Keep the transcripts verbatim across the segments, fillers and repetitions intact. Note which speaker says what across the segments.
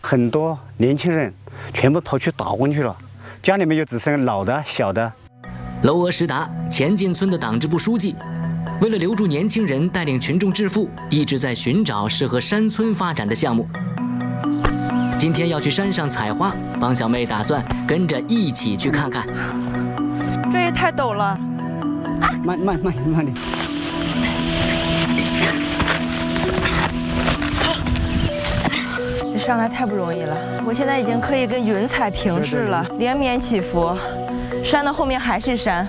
Speaker 1: 很多年轻人全部跑去打工去了，家里面就只剩老的小的。
Speaker 2: 娄娥石达，前进村的党支部书记，为了留住年轻人，带领群众致富，一直在寻找适合山村发展的项目。今天要去山上采花，帮小妹打算跟着一起去看看。
Speaker 3: 这也太陡了，
Speaker 1: 慢慢慢点慢点。
Speaker 3: 这上来太不容易了，我现在已经可以跟云彩平视了，连绵起伏，山的后面还是山。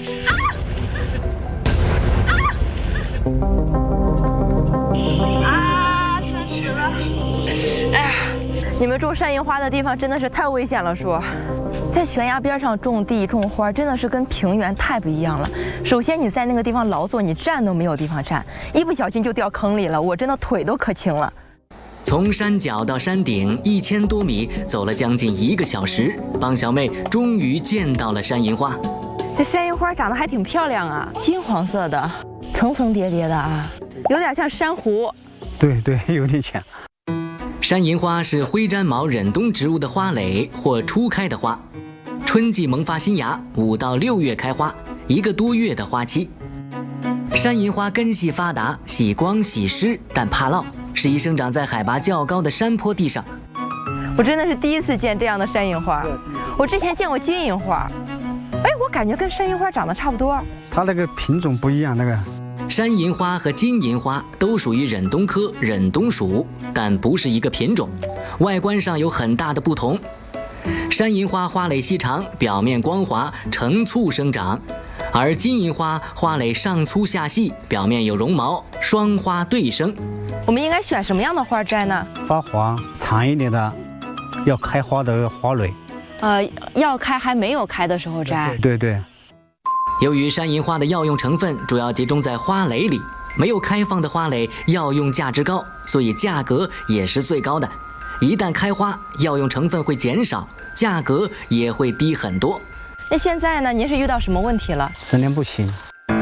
Speaker 3: 啊！上去了！哎呀，你们种山樱花的地方真的是太危险了，叔。在悬崖边上种地种花，真的是跟平原太不一样了。首先你在那个地方劳作，你站都没有地方站，一不小心就掉坑里了，我真的腿都可青了。
Speaker 2: 从山脚到山顶一千多米，走了将近一个小时，帮小妹终于见到了山樱花。
Speaker 3: 这山樱花长得还挺漂亮啊，金黄色的，层层叠叠的啊，有点像珊瑚。
Speaker 1: 对对，有点像。
Speaker 2: 山樱花是灰毡毛忍冬植物的花蕾或初开的花，春季萌发新芽，五到六月开花，一个多月的花期。山樱花根系发达，喜光喜湿，但怕涝，适宜生长在海拔较高的山坡地上。
Speaker 3: 我真的是第一次见这样的山樱花，我之前见过金樱花，哎，我感觉跟山樱花长得差不多。
Speaker 1: 它那个品种不一样，那个。
Speaker 2: 山樱花和金银花都属于忍冬科忍冬属，但不是一个品种，外观上有很大的不同。山樱花花蕾细长，表面光滑，成簇生长，而金银花花蕾上粗下细，表面有绒毛，双花对生。
Speaker 3: 我们应该选什么样的花摘呢？
Speaker 1: 发黄长一点的，要开花的花蕾。
Speaker 3: 呃，要开还没有开的时候摘。
Speaker 1: 对对。
Speaker 2: 由于山樱花的药用成分主要集中在花蕾里，没有开放的花蕾药用价值高，所以价格也是最高的。一旦开花，药用成分会减少，价格也会低很多。
Speaker 3: 那现在呢？您是遇到什么问题了？
Speaker 1: 生长不行。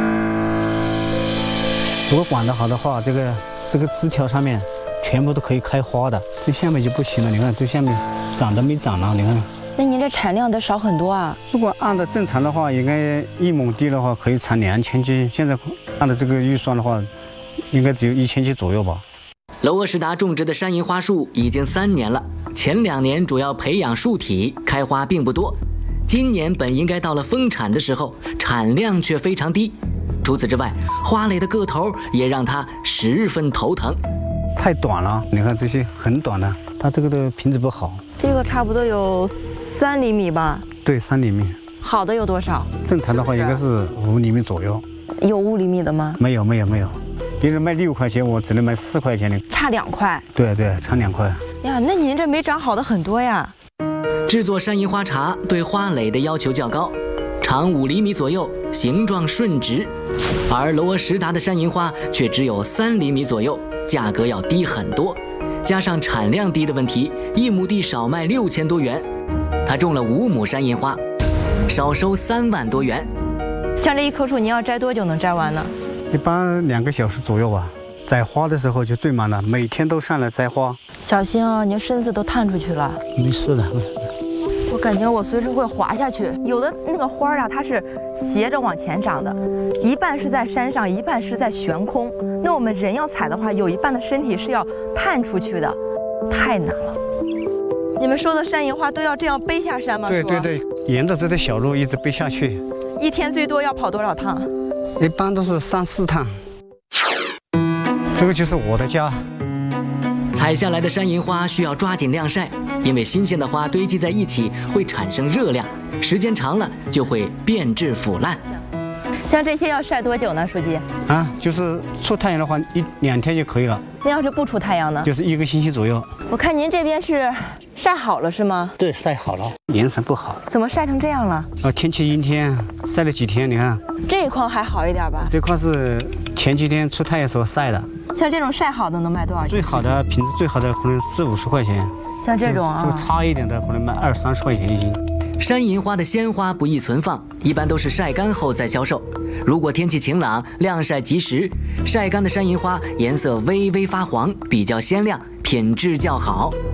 Speaker 1: 如果管得好的话，这个这个枝条上面全部都可以开花的，这下面就不行了。你看这下面长都没长了，你看。
Speaker 3: 那您这产量得少很多啊！
Speaker 1: 如果按照正常的话，应该一亩地的话可以产两千斤。现在按照这个预算的话，应该只有一千斤左右吧。
Speaker 2: 娄娥石达种植的山樱花树已经三年了，前两年主要培养树体，开花并不多。今年本应该到了丰产的时候，产量却非常低。除此之外，花蕾的个头也让他十分头疼。
Speaker 1: 太短了，你看这些很短的，它这个的品质不好。
Speaker 3: 这个差不多有三厘米吧？
Speaker 1: 对，三厘米。
Speaker 3: 好的有多少？
Speaker 1: 正常的话应该是五厘米左右。
Speaker 3: 有五厘米的吗？
Speaker 1: 没有，没有，没有。别人卖六块钱，我只能卖四块钱的，
Speaker 3: 差两块。
Speaker 1: 对对，差两块。
Speaker 3: 呀，那您这没长好的很多呀。
Speaker 2: 制作山樱花茶对花蕾的要求较高，长五厘米左右，形状顺直，而娄娥石达的山樱花却只有三厘米左右，价格要低很多。加上产量低的问题，一亩地少卖六千多元。他种了五亩山樱花，少收三万多元。
Speaker 3: 像这一棵树，您要摘多久能摘完呢？
Speaker 1: 一般两个小时左右吧。摘花的时候就最忙了，每天都上来摘花。
Speaker 3: 小心啊，您身子都探出去了。
Speaker 1: 没事的。
Speaker 3: 我感觉我随时会滑下去。有的那个花啊，它是斜着往前长的，一半是在山上，一半是在悬空。那我们人要采的话，有一半的身体是要探出去的，太难了。你们说的山樱花都要这样背下山吗？
Speaker 1: 对对对，沿着这条小路一直背下去。
Speaker 3: 一天最多要跑多少趟？
Speaker 1: 一般都是三四趟。这个就是我的家。
Speaker 2: 采下来的山樱花需要抓紧晾晒，因为新鲜的花堆积在一起会产生热量，时间长了就会变质腐烂。
Speaker 3: 像这些要晒多久呢，书记？
Speaker 1: 啊，就是出太阳的话，一两天就可以了。
Speaker 3: 那要是不出太阳呢？
Speaker 1: 就是一个星期左右。
Speaker 3: 我看您这边是晒好了是吗？
Speaker 1: 对，晒好了。颜色不好。
Speaker 3: 怎么晒成这样了？
Speaker 1: 啊，天气阴天，晒了几天，你看。
Speaker 3: 这一块还好一点吧？
Speaker 1: 这块是前几天出太阳时候晒的。
Speaker 3: 像这种晒好的能卖多少钱？
Speaker 1: 最好的品质最好的可能四五十块钱。
Speaker 3: 像这种啊，
Speaker 1: 这个差一点的可能卖二三十块钱一斤。
Speaker 2: 山樱花的鲜花不易存放，一般都是晒干后再销售。如果天气晴朗，晾晒及时，晒干的山樱花颜色微微发黄，比较鲜亮，品质较好。